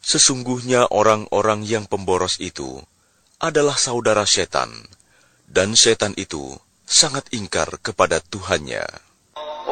Sesungguhnya orang-orang yang pemboros itu adalah saudara setan, dan setan itu sangat ingkar kepada Tuhannya.